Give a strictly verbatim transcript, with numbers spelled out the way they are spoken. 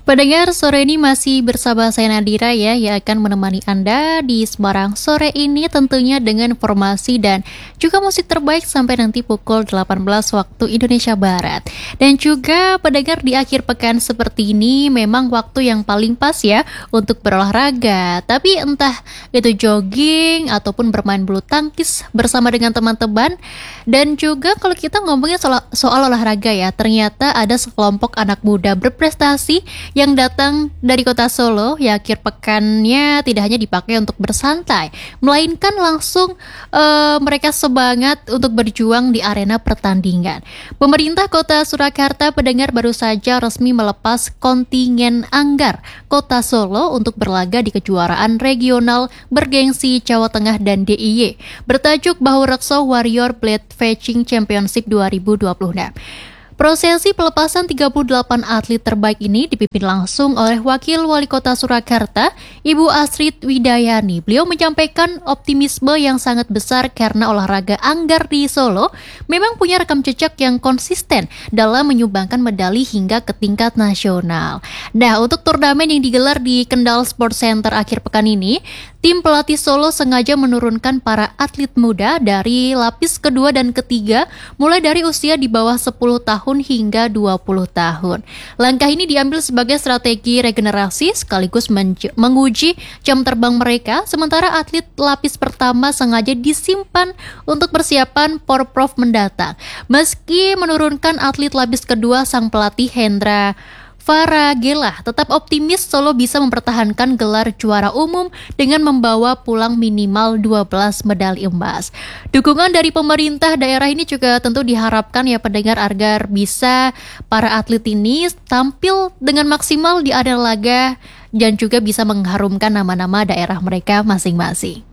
Pendengar, sore ini masih bersama saya Nadira ya, yang akan menemani Anda di Semarang sore ini tentunya dengan informasi dan juga musik terbaik sampai nanti pukul delapan belas waktu Indonesia Barat. Dan juga pendengar, di akhir pekan seperti ini memang waktu yang paling pas ya untuk berolahraga. Tapi entah itu jogging ataupun bermain bulu tangkis bersama dengan teman-teman. Dan juga kalau kita ngomongin soal, soal olahraga ya, ternyata ada sekelompok anak muda berprestasi yang datang dari kota Solo ya, akhir pekannya tidak hanya dipakai untuk bersantai, melainkan langsung uh, mereka semangat untuk berjuang di arena pertandingan. Pemerintah Kota Surakarta, pendengar, baru saja resmi melepas kontingen Anggar Kota Solo untuk berlaga di kejuaraan regional bergengsi Jawa Tengah dan D I Y bertajuk Bahurekso Warrior Blade Fetching Championship dua ribu dua puluh enam. Prosesi pelepasan tiga puluh delapan atlet terbaik ini dipimpin langsung oleh Wakil Wali Kota Surakarta, Ibu Astrid Widayani. Beliau menyampaikan optimisme yang sangat besar karena olahraga Anggar di Solo memang punya rekam jejak yang konsisten dalam menyumbangkan medali hingga ke tingkat nasional. Nah, untuk turnamen yang digelar di Kendal Sports Center akhir pekan ini, tim pelatih Solo sengaja menurunkan para atlet muda dari lapis kedua dan ketiga, mulai dari usia di bawah sepuluh tahun hingga dua puluh tahun. Langkah ini diambil sebagai strategi regenerasi sekaligus menj- menguji jam terbang mereka, sementara atlet lapis pertama sengaja disimpan untuk persiapan Porprov mendatang. Meski menurunkan atlet lapis kedua, sang pelatih Hendra Faragela tetap optimis Solo bisa mempertahankan gelar juara umum dengan membawa pulang minimal dua belas medali emas. Dukungan dari pemerintah daerah ini juga tentu diharapkan ya pendengar, agar bisa para atlet ini tampil dengan maksimal di arena laga dan juga bisa mengharumkan nama-nama daerah mereka masing-masing.